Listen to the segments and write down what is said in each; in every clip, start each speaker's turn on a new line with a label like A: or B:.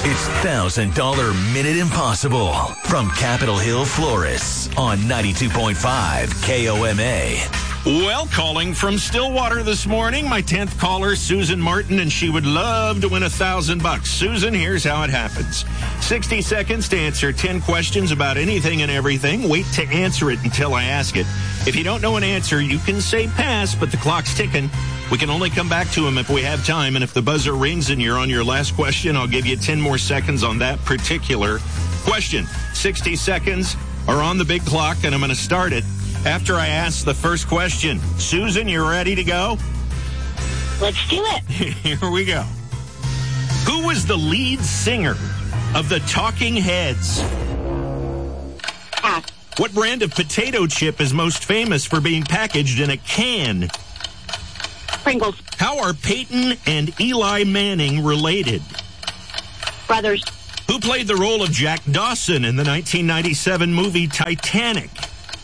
A: It's $1,000 Minute Impossible from Capitol Hill Florists on 92.5 KOMA.
B: Well, calling from Stillwater this morning, my 10th caller, Susan Martin, and she would love to win $1,000. Susan, here's how it happens. 60 seconds to answer 10 questions about anything and everything. Wait to answer it until I ask it. If you don't know an answer, you can say pass, but the clock's ticking. We can only come back to him if we have time, and if the buzzer rings and you're on your last question, I'll give you 10 more seconds on that particular question. 60 seconds are on the big clock, and I'm going to start it after I ask the first question. Susan, you ready to go?
C: Let's do it.
B: Here we go. Who was the lead singer of the Talking Heads?
C: Pass.
B: What brand of potato chip is most famous for being packaged in a can?
C: Pringles.
B: How are Peyton and Eli Manning related?
C: Brothers.
B: Who played the role of Jack Dawson in the 1997 movie Titanic?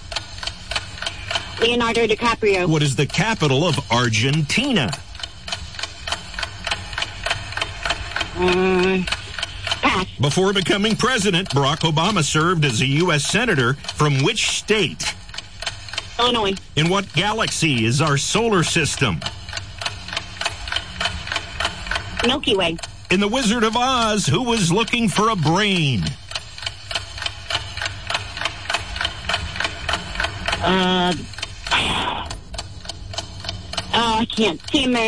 C: Leonardo DiCaprio.
B: What is the capital of Argentina?
C: Pass.
B: Before becoming president, Barack Obama served as a U.S. Senator from which state?
C: Illinois.
B: In what galaxy is our solar system?
C: Milky Way.
B: In The Wizard of Oz, who was looking for a brain?
C: I can't see him.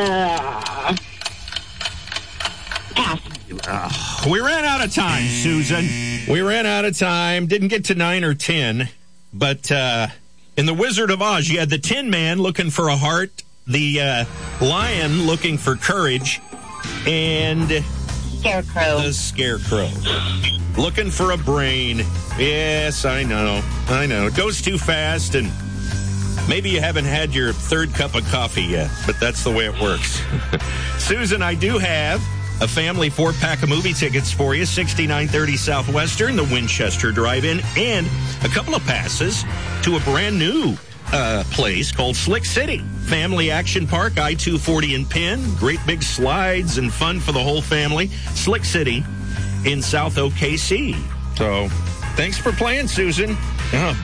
C: Pass.
B: We ran out of time, Susan. We ran out of time. Didn't get to 9 or 10. But in The Wizard of Oz, you had the Tin Man looking for a heart, the lion looking for courage, and
C: Scarecrow.
B: the scarecrow looking for a brain. Yes, I know. It goes too fast, and maybe you haven't had your third cup of coffee yet, but that's the way it works. Susan, I do have a family 4-pack of movie tickets for you, 6930 Southwestern, the Winchester Drive-In, and a couple of passes to a brand new place called Slick City. Family Action Park, I-240 in Penn. Great big slides and fun for the whole family. Slick City in South OKC. So, thanks for playing, Susan. Oh,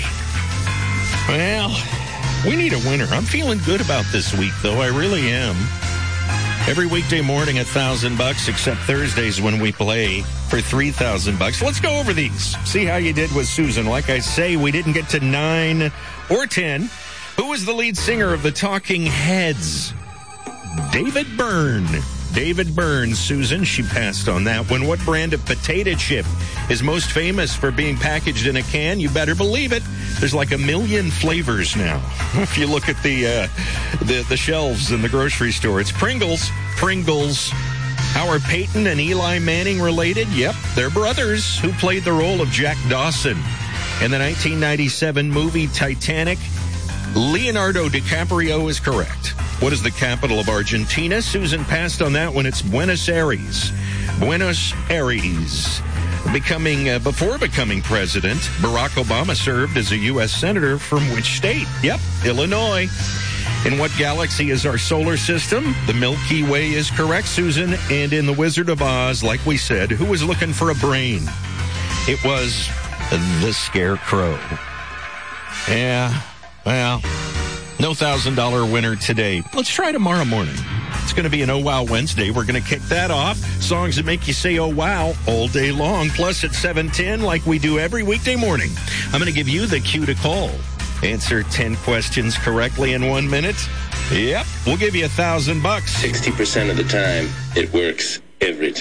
B: boy. Well, we need a winner. I'm feeling good about this week, though. I really am. Every weekday morning, $1,000, except Thursdays when we play for $3,000. Let's go over these. See how you did with Susan. Like I say, we didn't get to 9 or 10. Who was the lead singer of the Talking Heads? David Byrne. David Byrne, Susan, she passed on that one. What brand of potato chip is most famous for being packaged in a can? You better believe it. There's like 1 million flavors now. If you look at the shelves in the grocery store, it's Pringles. Pringles. How are Peyton and Eli Manning related? Yep, they're brothers. Who played the role of Jack Dawson in the 1997 movie Titanic? Leonardo DiCaprio is correct. What is the capital of Argentina? Susan passed on that one. It's Buenos Aires. Buenos Aires. Before becoming president, Barack Obama served as a U.S. Senator from which state? Yep, Illinois. In what galaxy is our solar system? The Milky Way is correct, Susan. And in The Wizard of Oz, like we said, who was looking for a brain? It was the Scarecrow. Yeah, well, no $1,000 winner today. Let's try tomorrow morning. It's going to be an Oh Wow Wednesday. We're going to kick that off. Songs that make you say oh wow all day long. Plus at 7:10, like we do every weekday morning, I'm going to give you the cue to call. Answer 10 questions correctly in 1 minute. Yep, we'll give you $1,000.
D: 60% of the time, it works every time.